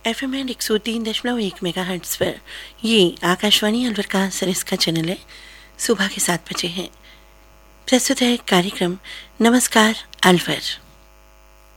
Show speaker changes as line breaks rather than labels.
FM and 103.1 megahertz पर। ये आकाशवाणी अलवर का सरिस का चैनल है। सुबह के 7 बजे हैं। प्रस्तुत है कार्यक्रम नमस्कार अलवर।